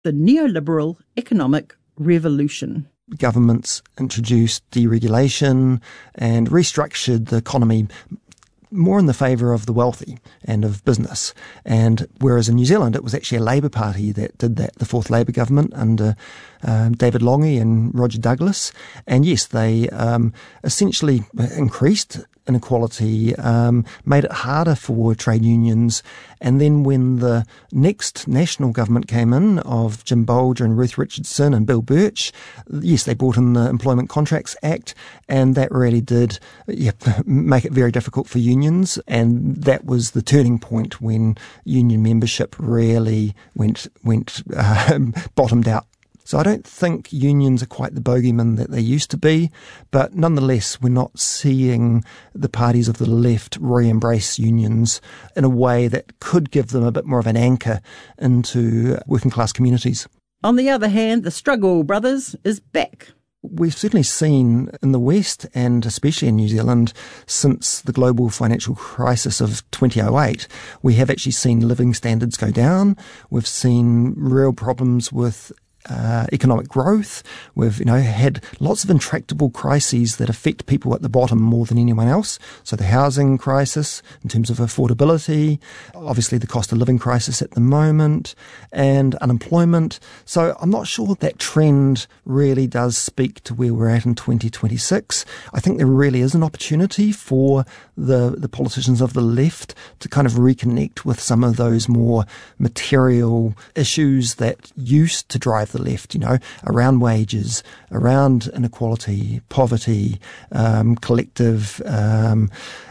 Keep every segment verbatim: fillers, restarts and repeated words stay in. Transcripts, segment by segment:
the neoliberal economic revolution. Governments introduced deregulation and restructured the economy more in the favour of the wealthy and of business. And whereas in New Zealand, it was actually a Labour Party that did that, the fourth Labour government under um, David Lange and Roger Douglas. And yes, they um, essentially increased inequality, um, made it harder for trade unions. And then when the next national government came in of Jim Bolger and Ruth Richardson and Bill Birch, yes, they brought in the Employment Contracts Act, and that really did yeah, make it very difficult for unions. And that was the turning point when union membership really went went uh, bottomed out. So I don't think unions are quite the bogeyman that they used to be, but nonetheless, we're not seeing the parties of the left re-embrace unions in a way that could give them a bit more of an anchor into working class communities. On the other hand, the struggle, brothers, is back. We've certainly seen in the West, and especially in New Zealand, since the global financial crisis of two thousand eight, we have actually seen living standards go down. We've seen real problems with Uh, economic growth. We've, you know, had lots of intractable crises that affect people at the bottom more than anyone else. So the housing crisis in terms of affordability, obviously the cost of living crisis at the moment, and unemployment. So I'm not sure that trend really does speak to where we're at in twenty twenty-six. I think there really is an opportunity for the, the politicians of the left to kind of reconnect with some of those more material issues that used to drive the left, you know, around wages, around inequality, poverty, um, collective um,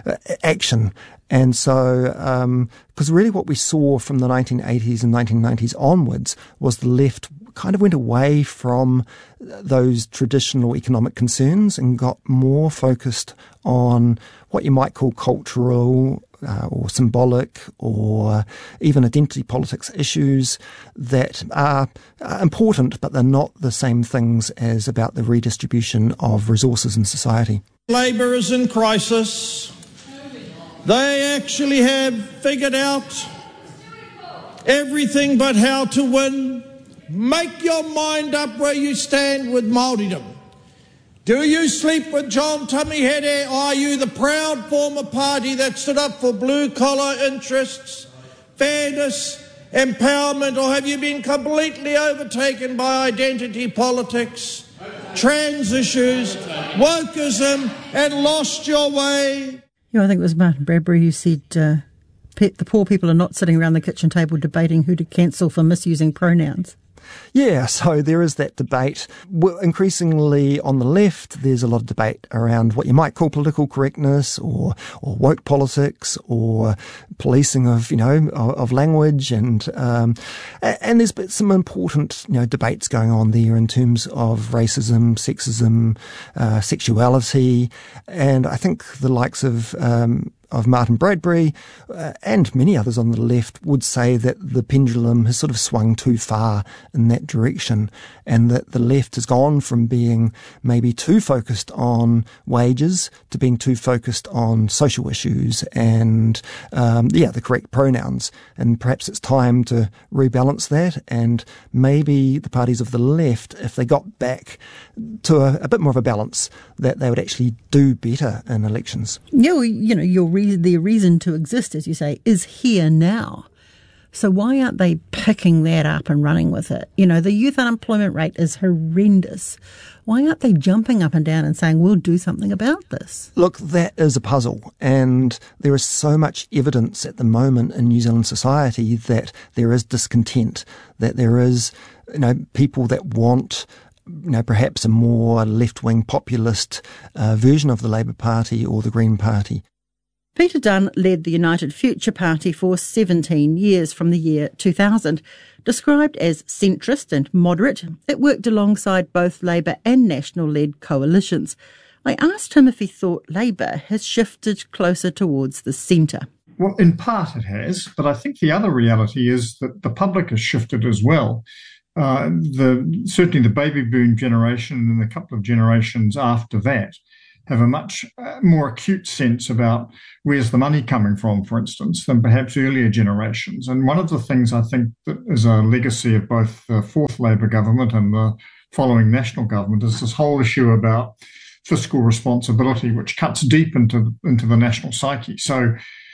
action. And so, because um, really what we saw from the nineteen eighties and nineteen nineties onwards was the left kind of went away from those traditional economic concerns and got more focused on what you might call cultural Uh, or symbolic or even identity politics issues that are, are important, but they're not the same things as about the redistribution of resources in society. Labour is in crisis. They actually have figured out everything but how to win. Make your mind up where you stand with Māoridom. Do you sleep with John Tamihere? Are you the proud former party that stood up for blue-collar interests, fairness, empowerment, or have you been completely overtaken by identity politics, trans issues, wokeism, and lost your way? Yeah, I think it was Martin Bradbury who said uh, pe- the poor people are not sitting around the kitchen table debating who to cancel for misusing pronouns. Yeah, so there is that debate. Increasingly on the left, there's a lot of debate around what you might call political correctness or, or woke politics or policing of, you know, of, of language. And, um, and there's some important, you know, debates going on there in terms of racism, sexism, uh, sexuality. And I think the likes of, um, of Martin Bradbury uh, and many others on the left would say that the pendulum has sort of swung too far in that direction, and that the left has gone from being maybe too focused on wages to being too focused on social issues and um, yeah, the correct pronouns. And perhaps it's time to rebalance that, and maybe the parties of the left, if they got back to a, a bit more of a balance, that they would actually do better in elections. Yeah, well, you know, your re- the reason to exist, as you say, is here now. So why aren't they picking that up and running with it? You know, the youth unemployment rate is horrendous. Why aren't they jumping up and down and saying, we'll do something about this? Look, that is a puzzle. And there is so much evidence at the moment in New Zealand society that there is discontent, that there is, you know, people that want, you know, perhaps a more left-wing populist uh, version of the Labour Party or the Green Party. Peter Dunn led the United Future Party for seventeen years from the year two thousand. Described as centrist and moderate, it worked alongside both Labour and National-led coalitions. I asked him if he thought Labour has shifted closer towards the centre. Well, in part it has, but I think the other reality is that the public has shifted as well. Uh, the certainly the baby boom generation and a couple of generations after that have a much more acute sense about where's the money coming from, for instance, than perhaps earlier generations. And one of the things I think that is a legacy of both the fourth Labour government and the following national government is this whole issue about fiscal responsibility, which cuts deep into, into the national psyche. So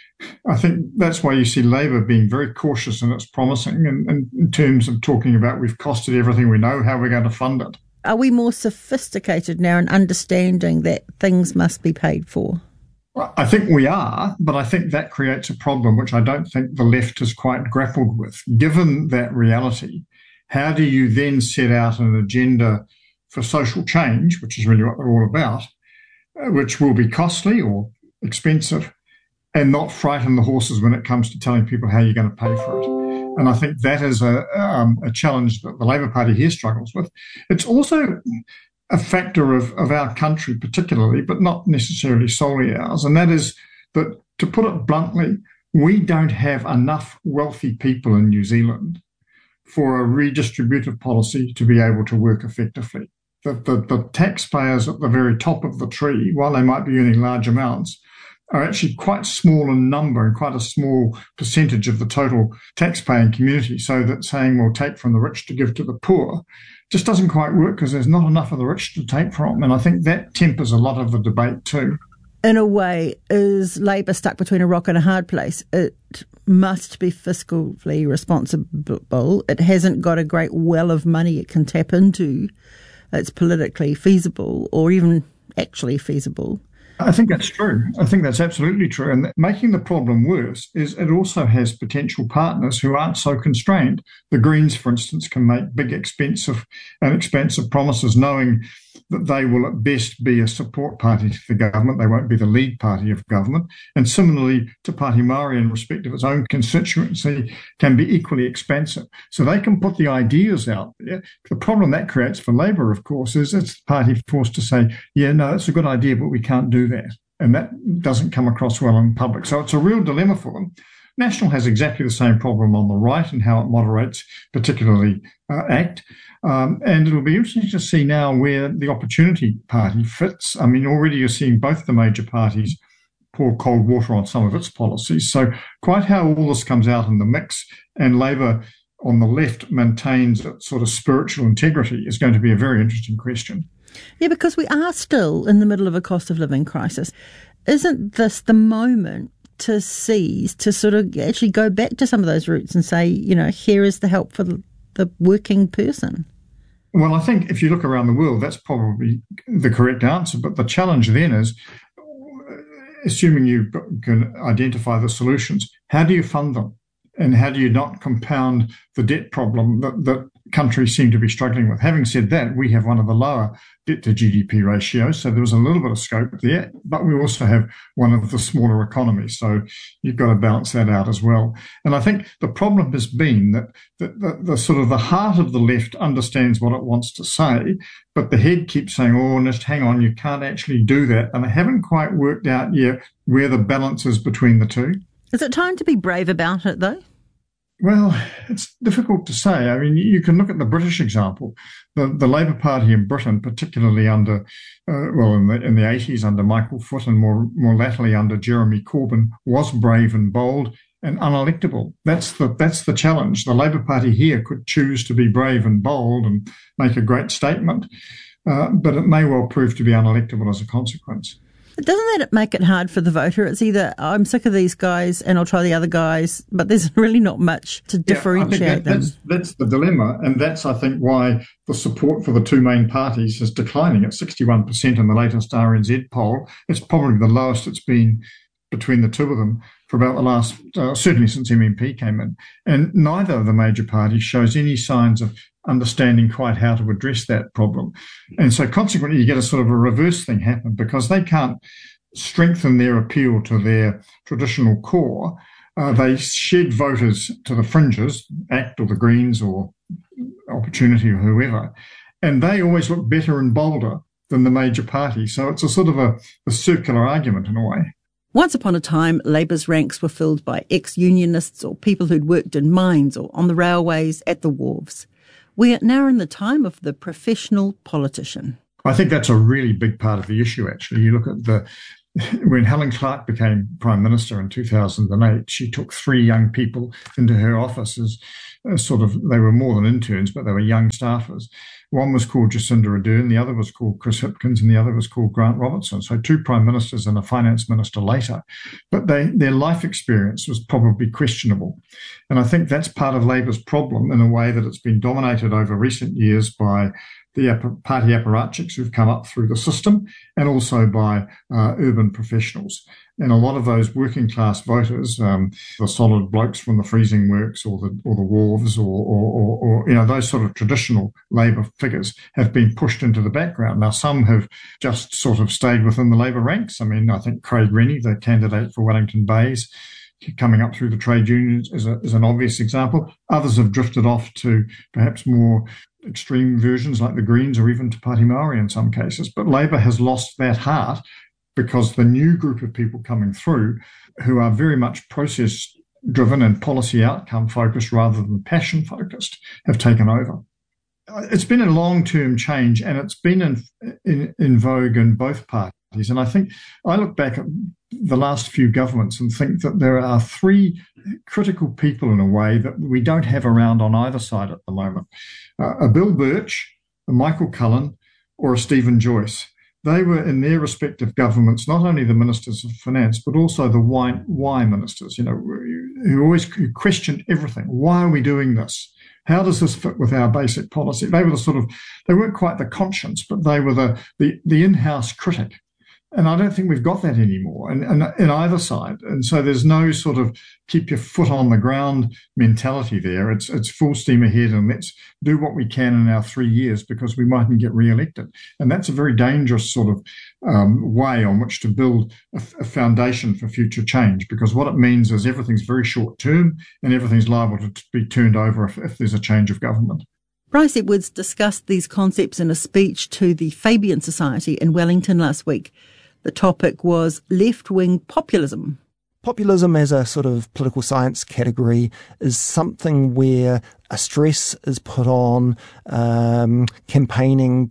I think that's why you see Labour being very cautious in its promising in, in, in terms of talking about we've costed everything we know, how we're going to fund it. Are we more sophisticated now in understanding that things must be paid for? Well, I think we are, but I think that creates a problem which I don't think the left has quite grappled with. Given that reality, how do you then set out an agenda for social change, which is really what they're all about, which will be costly or expensive, and not frighten the horses when it comes to telling people how you're going to pay for it? And I think that is a, um, a challenge that the Labour Party here struggles with. It's also a factor of, of our country particularly, but not necessarily solely ours, and that is that, to put it bluntly, we don't have enough wealthy people in New Zealand for a redistributive policy to be able to work effectively. The, the, the taxpayers at the very top of the tree, while they might be earning large amounts, are actually quite small in number and quite a small percentage of the total taxpaying community, so that saying we'll take from the rich to give to the poor just doesn't quite work because there's not enough of the rich to take from. And I think that tempers a lot of the debate too. In a way, is Labour stuck between a rock and a hard place? It must be fiscally responsible. It hasn't got a great well of money it can tap into. It's politically feasible or even actually feasible. I think that's true. I think that's absolutely true. And making the problem worse is it also has potential partners who aren't so constrained. The Greens, for instance, can make big, expensive and expensive promises, knowing that they will at best be a support party to the government. They won't be the lead party of government. And similarly, Te Pāti Māori, in respect of its own constituency, can be equally expensive. So they can put the ideas out there. The problem that creates for Labour, of course, is it's the party forced to say, yeah, no, it's a good idea, but we can't do that. And that doesn't come across well in public. So it's a real dilemma for them. National has exactly the same problem on the right and how it moderates, particularly uh, ACT. Um, and it'll be interesting to see now where the Opportunity Party fits. I mean, already you're seeing both the major parties pour cold water on some of its policies. So quite how all this comes out in the mix and Labour on the left maintains its sort of spiritual integrity is going to be a very interesting question. Yeah, because we are still in the middle of a cost of living crisis. Isn't this the moment to seize, to sort of actually go back to some of those roots and say, you know, here is the help for the, the working person? Well, I think if you look around the world, that's probably the correct answer. But the challenge then is, assuming you can identify the solutions, how do you fund them? And how do you not compound the debt problem that, that countries seem to be struggling with? Having said that, we have one of the lower debt to G D P ratios, so there was a little bit of scope there, but we also have one of the smaller economies, so you've got to balance that out as well. And I think the problem has been that the, the, the sort of the heart of the left understands what it wants to say, but the head keeps saying, oh, just hang on, you can't actually do that. And I haven't quite worked out yet where the balance is between the two. Is it time to be brave about it, though? Well, it's difficult to say. I mean, you can look at the British example. The, the Labour Party in Britain, particularly under, uh, well, in the, in the eighties under Michael Foot and more, more latterly under Jeremy Corbyn, was brave and bold and unelectable. That's the, that's the challenge. The Labour Party here could choose to be brave and bold and make a great statement, uh, but it may well prove to be unelectable as a consequence. Doesn't that make it hard for the voter? It's either I'm sick of these guys and I'll try the other guys, but there's really not much to differentiate yeah, I think that, them. That's, that's the dilemma, and that's, I think, why the support for the two main parties is declining at sixty-one percent in the latest R N Z poll. It's probably the lowest it's been between the two of them for about the last, uh, certainly since M M P came in. And neither of the major parties shows any signs of understanding quite how to address that problem. And so consequently, you get a sort of a reverse thing happen because they can't strengthen their appeal to their traditional core. Uh, they shed voters to the fringes, ACT or the Greens or Opportunity or whoever, and they always look better and bolder than the major party. So it's a sort of a, a circular argument in a way. Once upon a time, Labour's ranks were filled by ex-unionists or people who'd worked in mines or on the railways at the wharves. We are now in the time of the professional politician. I think that's a really big part of the issue, actually. You look at the when Helen Clark became Prime Minister in two thousand eight, she took three young people into her office as, as sort of, they were more than interns, but they were young staffers. One was called Jacinda Ardern, the other was called Chris Hipkins, and the other was called Grant Robertson. So two Prime Ministers and a Finance Minister later. But they, their life experience was probably questionable. And I think that's part of Labour's problem in a way that it's been dominated over recent years by the party apparatchiks who've come up through the system, and also by uh, urban professionals. And a lot of those working class voters, um, the solid blokes from the freezing works or the or the wharves or, or, or, or you know those sort of traditional Labour figures have been pushed into the background. Now some have just sort of stayed within the Labour ranks. I mean, I think Craig Rennie, the candidate for Wellington Bays, coming up through the trade unions is, a, is an obvious example. Others have drifted off to perhaps more extreme versions like the Greens or even to Party Māori in some cases. But Labour has lost that heart because the new group of people coming through who are very much process driven and policy outcome focused rather than passion focused have taken over. It's been a long-term change, and it's been in, in, in vogue in both parties. And I think I look back at the last few governments and think that there are three critical people in a way that we don't have around on either side at the moment. Uh, a Bill Birch, a Michael Cullen, or a Stephen Joyce. They were in their respective governments, not only the ministers of finance, but also the why, why ministers, you know, who always questioned everything. Why are we doing this? How does this fit with our basic policy? They were the sort of, they weren't quite the conscience, but they were the, the, the in-house critic. And I don't think we've got that anymore in, in, in either side. And so there's no sort of keep your foot on the ground mentality there. It's it's full steam ahead and let's do what we can in our three years because we mightn't get re-elected. And that's a very dangerous sort of um, way on which to build a, a foundation for future change, because what it means is everything's very short term and everything's liable to be turned over if, if there's a change of government. Bryce Edwards discussed these concepts in a speech to the Fabian Society in Wellington last week. The topic was left-wing populism. Populism as a sort of political science category is something where a stress is put on um, campaigning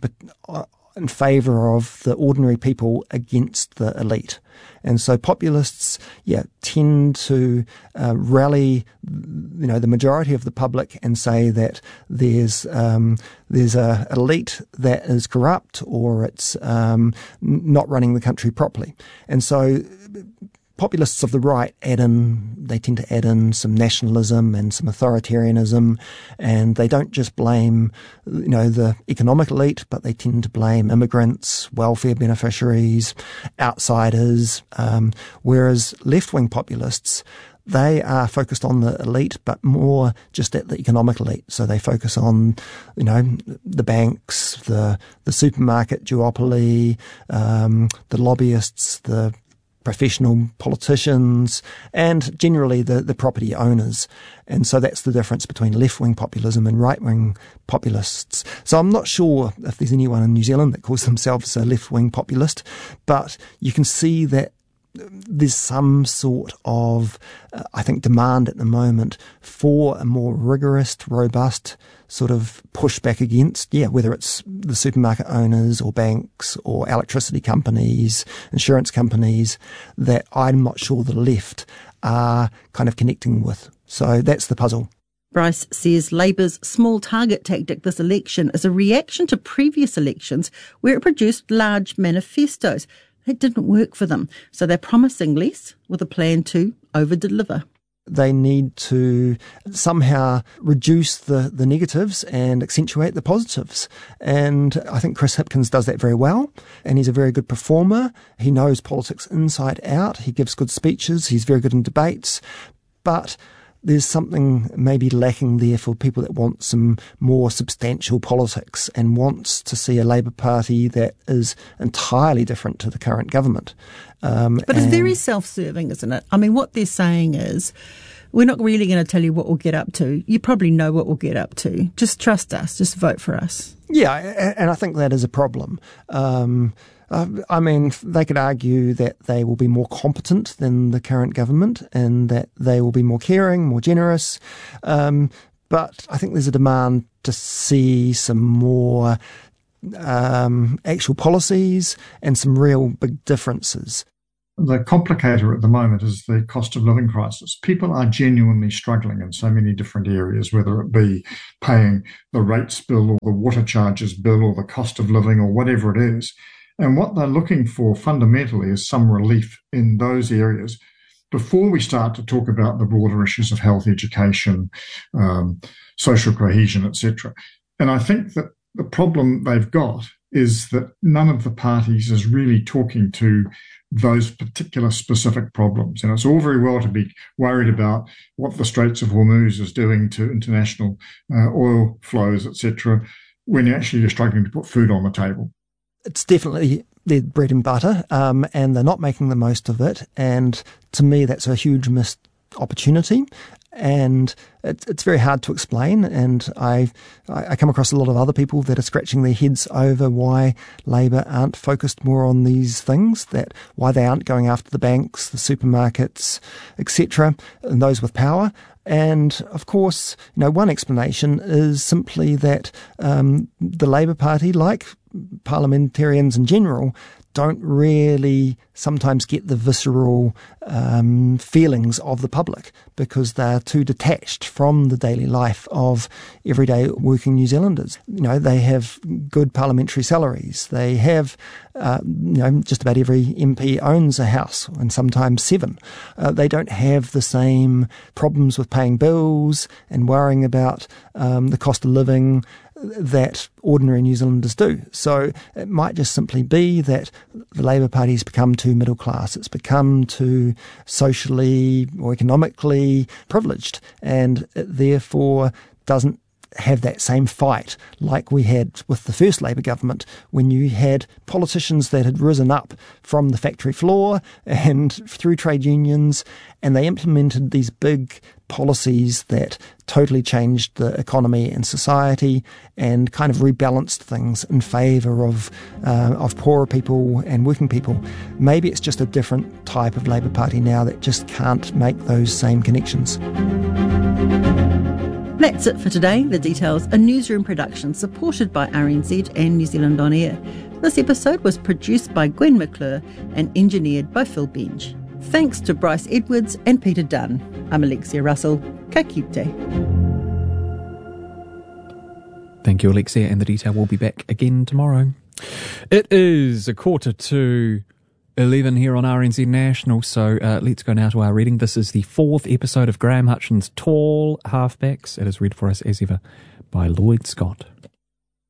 in favour of the ordinary people against the elite. And so populists, yeah, tend to uh, rally, you know, the majority of the public and say that there's um, there's a elite that is corrupt or it's um, not running the country properly. And so populists of the right add in, they tend to add in some nationalism and some authoritarianism, and they don't just blame, you know, the economic elite, but they tend to blame immigrants, welfare beneficiaries, outsiders, um, whereas left-wing populists, they are focused on the elite, but more just at the economic elite. So they focus on, you know, the banks, the the supermarket duopoly, um, the lobbyists, the professional politicians, and generally the, the property owners. And so that's the difference between left-wing populism and right-wing populists. So I'm not sure if there's anyone in New Zealand that calls themselves a left-wing populist, but you can see that there's some sort of, uh, I think, demand at the moment for a more rigorous, robust sort of pushback against, yeah, whether it's the supermarket owners or banks or electricity companies, insurance companies, that I'm not sure the left are kind of connecting with. So that's the puzzle. Bryce says Labour's small target tactic this election is a reaction to previous elections where it produced large manifestos. It didn't work for them, so they're promising less with a plan to over-deliver. They need to somehow reduce the, the negatives and accentuate the positives. And I think Chris Hipkins does that very well, and he's a very good performer. He knows politics inside out. He gives good speeches. He's very good in debates. But there's something maybe lacking there for people that want some more substantial politics and wants to see a Labour Party that is entirely different to the current government. Um, but it's very self-serving, isn't it? I mean, what they're saying is, we're not really going to tell you what we'll get up to. You probably know what we'll get up to. Just trust us. Just vote for us. Yeah, and I think that is a problem. Um Uh, I mean, they could argue that they will be more competent than the current government and that they will be more caring, more generous. Um, but I think there's a demand to see some more um, actual policies and some real big differences. The complicator at the moment is the cost of living crisis. People are genuinely struggling in so many different areas, whether it be paying the rates bill or the water charges bill or the cost of living or whatever it is. And what they're looking for fundamentally is some relief in those areas before we start to talk about the broader issues of health, education, um, social cohesion, et cetera. And I think that the problem they've got is that none of the parties is really talking to those particular specific problems. And it's all very well to be worried about what the Straits of Hormuz is doing to international uh, oil flows, et cetera, when you're actually struggling to put food on the table. It's definitely their bread and butter, um, and they're not making the most of it. And to me, that's a huge missed opportunity. And it's, it's very hard to explain. And I, I come across a lot of other people that are scratching their heads over why Labour aren't focused more on these things, that why they aren't going after the banks, the supermarkets, et cetera, and those with power. And of course, you know, one explanation is simply that um, the Labour Party, like parliamentarians in general, don't really sometimes get the visceral um, feelings of the public because they're too detached from the daily life of everyday working New Zealanders. You know, they have good parliamentary salaries. They have, uh, you know, just about every M P owns a house and sometimes seven. Uh, they don't have the same problems with paying bills and worrying about um, the cost of living that ordinary New Zealanders do. So it might just simply be that the Labour Party's become too middle class. It's become too socially or economically privileged, and it therefore doesn't have that same fight like we had with the first Labour government, when you had politicians that had risen up from the factory floor and through trade unions, and they implemented these big policies that totally changed the economy and society and kind of rebalanced things in favour of uh, of poorer people and working people. Maybe it's just a different type of Labour Party now that just can't make those same connections. That's it for today. The Details, a newsroom production supported by R N Z and New Zealand On Air. This episode was produced by Gwen McClure and engineered by Phil Bench. Thanks to Bryce Edwards and Peter Dunn. I'm Alexia Russell. Ka kite. Thank you, Alexia, and The Detail will be back again tomorrow. It is a quarter to eleven here on R N Z National, so uh, let's go now to our reading. This is the fourth episode of Graham Hutchins' Tall Halfbacks. It is read for us as ever by Lloyd Scott.